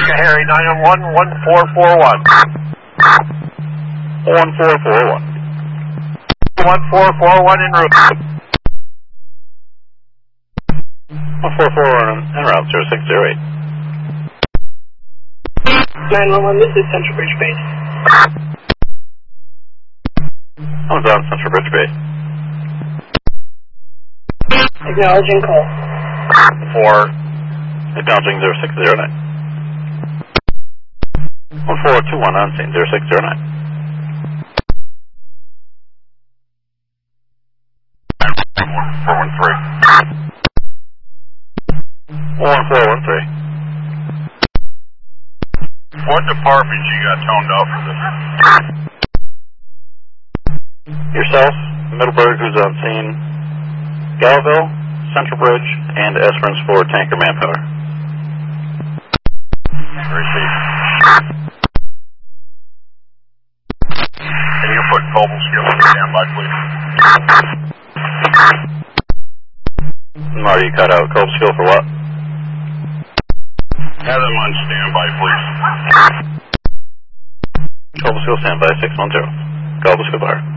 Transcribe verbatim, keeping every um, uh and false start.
Harry, nine one one, one four four one. one four four one. one four four one en route. one four four one en route, zero six zero eight. nine one one, this is Central Bridge Base. I'm down Central Bridge Base. Acknowledging call. four, acknowledging zero six zero nine. one four two one on scene, zero six zero nine. four one three. one four one three. What departments you got toned off for this? Yourself, Middleburg, who's on scene, Galville, Central Bridge, and Esperance for tanker manpower. Receive. Can you put Cobleskill on standby, please? Marty, you cut out Cobleskill for what? Have them on standby, please. Cobleskill standby, six one zero. Cobleskill bar.